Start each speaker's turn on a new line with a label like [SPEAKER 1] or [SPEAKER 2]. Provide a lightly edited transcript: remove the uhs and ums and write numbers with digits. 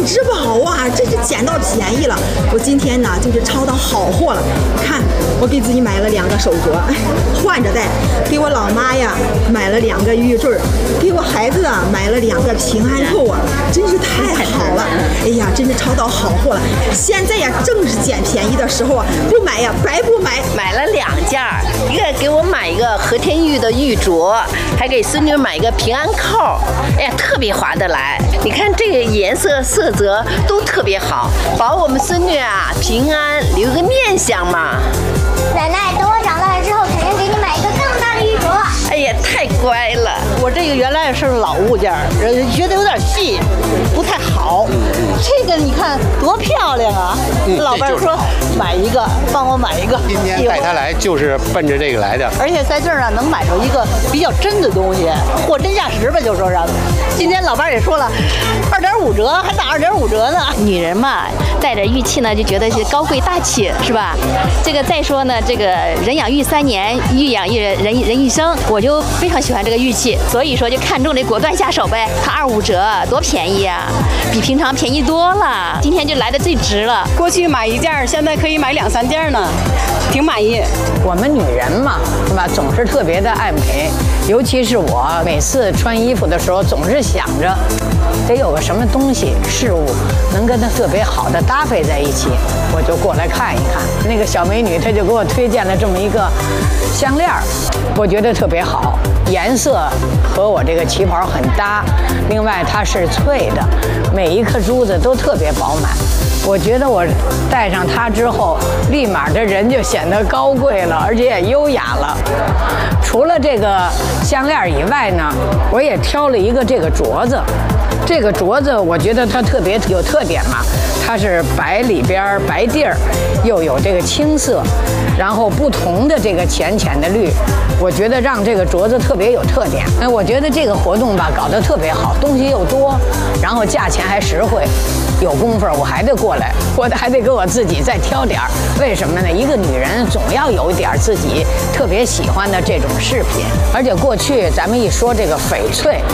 [SPEAKER 1] 之宝啊，真是捡到便宜了。我今天呢就是抄到好货了。看，我给自己买了2个手镯，换着戴；给我老妈呀买了2个玉坠，给我孩子啊买了2个平安扣啊，真是太好了。哎呀，真是抄到好货了。现在呀正是捡便宜的时候啊，不买呀白不买。
[SPEAKER 2] 买了2件，一个给我买一个和田玉的玉镯，还给孙女买一个平安扣。哎呀，特别划得来。你看这个颜色色泽都特别好，保我们孙女啊平安，留个念想嘛。
[SPEAKER 3] 奶奶，等我长大了之后，肯定给你买一个更大的玉镯。
[SPEAKER 2] 哎呀，太乖了！
[SPEAKER 4] 我这个原来是老物件，觉得有点细，不太好。这个你看多漂亮啊！老伴说买一个，帮我买一个。
[SPEAKER 5] 今天带他来就是奔着这个来的。
[SPEAKER 4] 而且在这儿呢，能买着一个比较真的东西，货真价实吧，就说是。今天老伴也说了，2.5折，还打2.5折呢。
[SPEAKER 6] 女人嘛，带着玉器呢，就觉得是高贵大气，是吧？这个再说呢，这个人养玉3年，玉养人一生，我就非常喜欢这个玉器，所以说就看中这果断下手呗。它2.5折，多便宜啊，比平常便宜多了。今天就来的最值了。
[SPEAKER 7] 过去买1件，现在可以买2、3件呢，挺满意。
[SPEAKER 8] 我们女人嘛，是吧，总是特别的爱美，尤其是我每次穿衣服的时候，总是想着得有个什么东西事物能跟它特别好的搭配在一起，我就过来看一看。那个小美女她就给我推荐了这么一个项链，我觉得特别好，颜色和我这个旗袍很搭，另外它是脆的，每一颗珠子都特别饱满。我觉得我戴上它之后，立马这人就显得高贵了，而且也优雅了。除了这个项链以外呢，我也挑了一个这个镯子。这个镯子我觉得它特别有特点嘛，它是白里边白地儿，又有这个青色，然后不同的这个浅浅的绿，我觉得让这个镯子特别有特点。我觉得这个活动吧搞得特别好，东西又多，然后价钱还实惠。有功夫我还得过来，我还得给我自己再挑点儿。为什么呢？一个女人总要有一点自己特别喜欢的这种饰品。而且过去咱们一说这个翡翠，